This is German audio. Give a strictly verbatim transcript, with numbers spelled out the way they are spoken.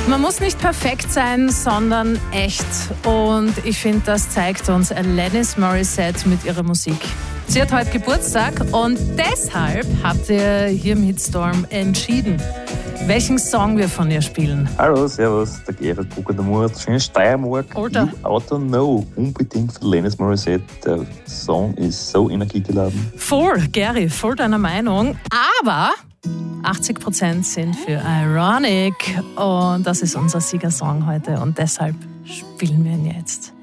Man muss nicht perfekt sein, sondern echt. Und ich finde, das zeigt uns Alanis Morissette mit ihrer Musik. Sie hat heute Geburtstag und deshalb habt ihr hier im Hitstorm entschieden, welchen Song wir von ihr spielen. Hallo, servus, der Gerhard Bucker der Mord, schöne Steiermark. Alter. You Oughta Know, unbedingt von Alanis Morissette. Der Song ist so energiegeladen. Voll, Gary, voll deiner Meinung. Aber achtzig Prozent sind für Ironic und das ist unser Siegersong heute und deshalb spielen wir ihn jetzt.